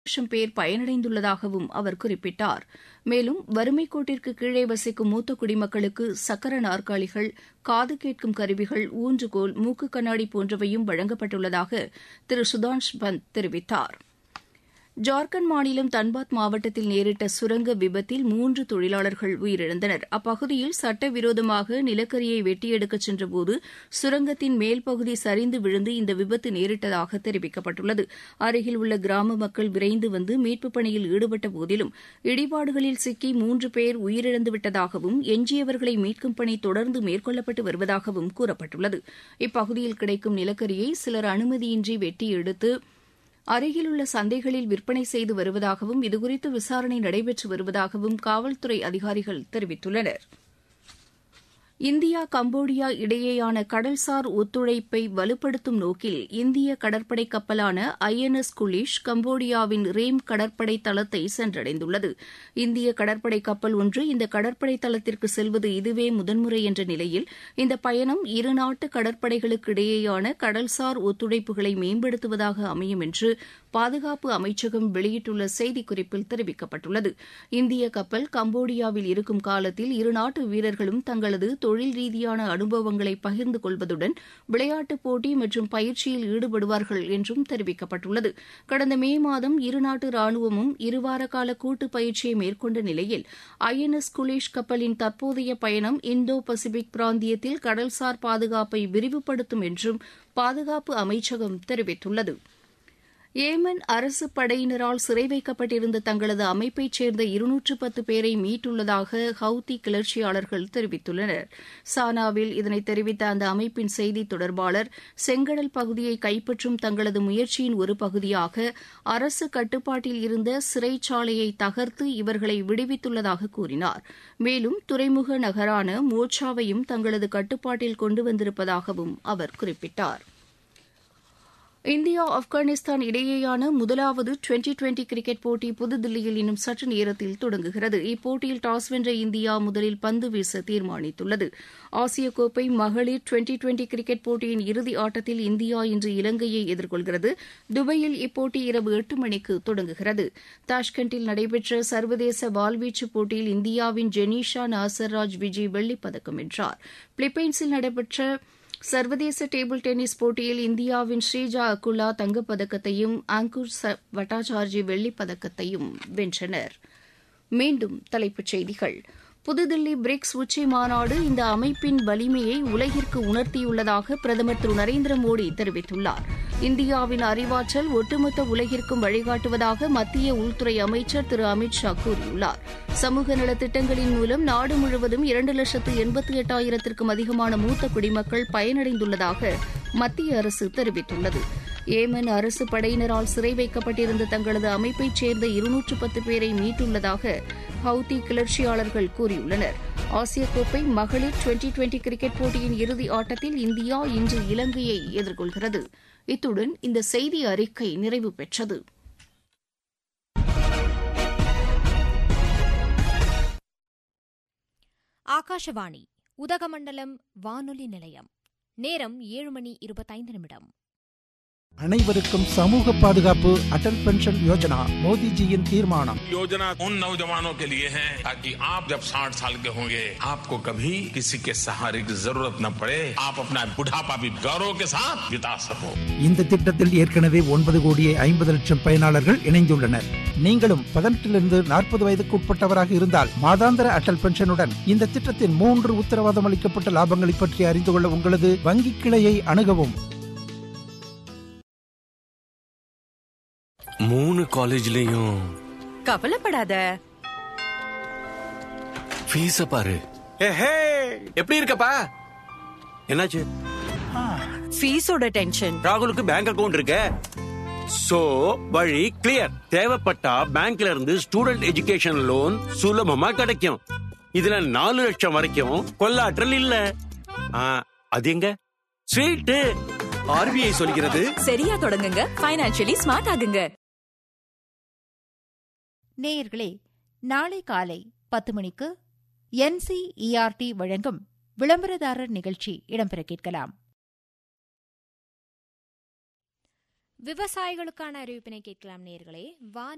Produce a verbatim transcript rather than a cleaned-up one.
லட்சம் பேர் பயனடைந்துள்ளதாகவும் அவர் குறிப்பிட்டார். மேலும் வறுமைக் கோட்டிற்கு கீழே வசிக்கும் மூத்த குடிமக்களுக்கு சக்கர நாற்காலிகள், காது கேட்கும் கருவிகள், ஊன்றுகோல், மூக்கு கண்ணாடி போன்றவையும் வழங்கப்பட்டுள்ளதாக திரு சுதான்ஷ் பந்த் தெரிவித்தார். ஜார்க்கண்ட் மாநிலம் தன்பாத் மாவட்டத்தில் நேரிட்ட சுரங்க விபத்தில் மூன்று தொழிலாளர்கள் உயிரிழந்தனர். அப்பகுதியில் சட்டவிரோதமாக நிலக்கரியை வெட்டியெடுக்கச் சென்றபோது சுரங்கத்தின் மேல்பகுதி சரிந்து விழுந்து இந்த விபத்து நேரிட்டதாக தெரிவிக்கப்பட்டுள்ளது. அருகில் உள்ள கிராம மக்கள் விரைந்து வந்து மீட்புப் பணியில் ஈடுபட்ட போதிலும் இடிபாடுகளில் சிக்கி மூன்று பேர் உயிரிழந்துவிட்டதாகவும் எஞ்சியவர்களை மீட்கும் பணி தொடர்ந்து மேற்கொள்ளப்பட்டு வருவதாகவும் கூறப்பட்டுள்ளது. இப்பகுதியில் கிடைக்கும் நிலக்கரியை சிலர் அனுமதியின்றி வெட்டி எடுத்து அருகிலுள்ள சந்தைகளில் விற்பனை செய்து வருவதாகவும் இதுகுறித்து விசாரணை நடைபெற்று வருவதாகவும் காவல்துறை அதிகாரிகள் தெரிவித்துள்ளனர். இந்தியா கம்போடியா இடையேயான கடல்சார் ஒத்துழைப்பை வலுப்படுத்தும் நோக்கில் இந்திய கடற்படை கப்பலான ஐ என் எஸ் குலிஷ் கம்போடியாவின் ரேம் கடற்படை தளத்தை சென்றடைந்துள்ளது. இந்திய கடற்படை கப்பல் ஒன்று இந்த கடற்படை தளத்திற்கு செல்வது இதுவே முதன்முறை என்ற நிலையில் இந்த பயணம் இருநாட்டு கடற்படைகளுக்கு இடையேயான கடல்சார் ஒத்துழைப்புகளை மேம்படுத்துவதாக அமையும் என்று பாதுகாப்பு அமைச்சகம் வெளியிட்டுள்ள செய்திக்குறிப்பில் தெரிவிக்கப்பட்டுள்ளது. இந்திய கப்பல் கம்போடியாவில் இருக்கும் காலத்தில் இருநாட்டு வீரர்களும் தங்களது தொழில் ரீதியான அனுபவங்களை பகிர்ந்து கொள்வதுடன் விளையாட்டுப் போட்டி மற்றும் பயிற்சியில் ஈடுபடுவார்கள் என்றும் தெரிவிக்கப்பட்டுள்ளது. கடந்த மே மாதம் இருநாட்டு ராணுவமும் இருவார கால கூட்டு பயிற்சியை மேற்கொண்ட நிலையில் ஐ என் எஸ் குலிஷ் கப்பலின் தற்போதைய பயணம் இந்தோ பசிபிக் பிராந்தியத்தில் கடல்சார் பாதுகாப்பை விரிவுபடுத்தும் என்றும் பாதுகாப்பு அமைச்சகம் தெரிவித்துள்ளது. ஏமன் அரசு படையினரால் சிறை வைக்கப்பட்டிருந்த தங்களது அமைப்பைச் சேர்ந்த இருநூற்று பத்து பேரை மீட்டுள்ளதாக ஹவுதி கிளர்ச்சியாளர்கள் தெரிவித்துள்ளனர். சானாவில் இதனை தெரிவித்த அந்த அமைப்பின் செய்தி தொடர்பாளர் செங்கடல் பகுதியை கைப்பற்றும் தங்களது முயற்சியின் ஒரு பகுதியாக அரசு கட்டுப்பாட்டில் இருந்த சிறைச்சாலையை தகர்த்து இவர்களை விடுவித்துள்ளதாக கூறினார். மேலும் துறைமுக நகரான மோச்சாவையும் தங்களது கட்டுப்பாட்டில் கொண்டு வந்திருப்பதாகவும் அவர் குறிப்பிட்டார். இந்தியா ஆப்கானிஸ்தான் இடையேயான முதலாவது டுவெண்டி டுவெண்டி கிரிக்கெட் போட்டி புதுதில்லியில் இன்னும் சற்று நேரத்தில் தொடங்குகிறது. இப்போட்டியில் டாஸ் வென்ற இந்தியா முதலில் பந்து வீச தீர்மானித்துள்ளது. ஆசிய கோப்பை மகளிர் டுவெண்டி டுவெண்டி கிரிக்கெட் போட்டியின் இறுதி ஆட்டத்தில் இந்தியா இன்று இலங்கையை எதிர்கொள்கிறது. துபாயில் இப்போட்டி இரவு எட்டு மணிக்கு தொடங்குகிறது. தாஷ்கண்டில் நடைபெற்ற சர்வதேச வாள்வீச்சு போட்டியில் இந்தியாவின் ஜெனீஷா நாசர்ராஜ் விஜி வெள்ளிப்பதக்கம் வென்றார். பிலிப்பைன்ஸில் நடைபெற்ற சர்வதேச டேபிள் டென்னிஸ் போட்டியில் இந்தியாவின் ஸ்ரீஜா அகுலா தங்கப்பதக்கத்தையும் அங்குர் பட்டாச்சார்ஜி வெள்ளிப்பதக்கத்தையும் வென்றனர். மீண்டும் தலைப்புச் செய்திகள். புதுதில்லி பிரிக்ஸ் உச்சி மாநாடு இந்த அமைப்பின் வலிமையை உலகிற்கு உணர்த்தியுள்ளதாக பிரதமர் திரு நரேந்திர மோடி தெரிவித்துள்ளார். இந்தியாவின் அறிவாற்றல் ஒட்டுமொத்த உலகிற்கும் வழிகாட்டுவதாக மத்திய உள்துறை அமைச்சர் திரு அமித் ஷா கூறியுள்ளார். சமூக நலத்திட்டங்களின் மூலம் நாடு முழுவதும் இரண்டு லட்சத்து எண்பத்தி எட்டாயிரத்திற்கும் அதிகமான மூத்த குடிமக்கள் பயனடைந்துள்ளதாக மத்திய அரசு தெரிவித்துள்ளது. ஏமன் அரசு படையினரால் சிறை வைக்கப்பட்டிருந்த தங்களது அமைப்பைச் சேர்ந்த இருநூற்று பத்து பேரை மீட்டுள்ளதாக ஹவுதி கிளர்ச்சியாளர்கள் கூறியுள்ளனர். ஆசிய கோப்பை மகளிர் டுவெண்டி டுவெண்டி கிரிக்கெட் போட்டியின் இறுதி ஆட்டத்தில் இந்தியா இன்று இலங்கையை எதிர்கொள்கிறது. இத்துடன் இந்த செய்தி அறிக்கை நிறைவு பெற்றது. ஆகாஷவாணி உதகமண்டலம் வானொலி நிலையம். நேரம் ஏழு மணி இருபத்தைந்து நிமிடம். அனைவருக்கும் சமூக பாதுகாப்பு அடல் பென்ஷன் யோஜனா மோடிஜியின் தீர்மானம். योजना उन नौजवानों के लिए है ताकि आप जब साठ साल के होंगे आपको कभी किसी के सहारे की जरूरत न पड़े, आप अपना बुढ़ापा भी गौरव के साथ बिता सको. இந்த திட்டத்தில் ஏற்கனவே ஒன்பது கோடியே ஐம்பது லட்சம் பயனாளர்கள் இணைந்துள்ளனர். நீங்களும் பதினெட்டிலிருந்து நாற்பது வயதுக்கு உட்பட்டவராக இருந்தால் மாதாந்திர அடல் பென்ஷனுடன் இந்த திட்டத்தின் மூன்று உத்தரவாதம் அளிக்கப்பட்ட லாபங்களை பற்றி அறிந்து கொள்ள உங்களது வங்கி கிளையை அணுகவும். மூணு காலேஜ்லயும் கவலைப்படாத. ஃபீஸ பாரு. எப்படி இருக்கப்பா? என்னாச்சு? ஃபீஸோட டென்ஷன். ராகுலுக்கு பேங்க் அக்கவுண்ட் இருக்கு. சோ வழி கிளியர். தேவைப்பட்டா பேங்க்ல இருந்து ஸ்டூடெண்ட் எஜுகேஷன் லோன் சுலபமா கிடைக்கும். இதுல நாலு லட்சம் வரைக்கும் கொள்ளாற்றல் இல்ல. அது எங்க? ஸ்வீட். ஆர்பிஐ சொல்கிறது சரியா தொடங்குங்க, ஃபைனான்சியலி ஸ்மார்ட் ஆகுங்க. நேயர்களே, நாளை காலை பத்து மணிக்கு N C E R D வழங்கும் விளம்பரதாரர் நிகழ்ச்சி இடம்பெற கேட்கலாம். விவசாயிகளுக்கான அறிவிப்பினை கேட்கலாம் நேயர்களே. வான்